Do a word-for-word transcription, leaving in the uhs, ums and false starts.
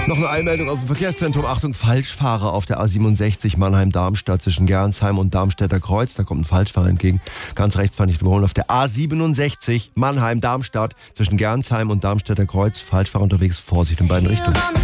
Noch eine Einmeldung aus dem Verkehrszentrum. Achtung, Falschfahrer auf der A siebenundsechzig Mannheim-Darmstadt zwischen Gernsheim und Darmstädter Kreuz. Da kommt ein Falschfahrer entgegen. Ganz rechts fand ich überholen. Auf der A siebenundsechzig Mannheim-Darmstadt zwischen Gernsheim und Darmstädter Kreuz. Falschfahrer unterwegs. Vorsicht in beiden Richtungen.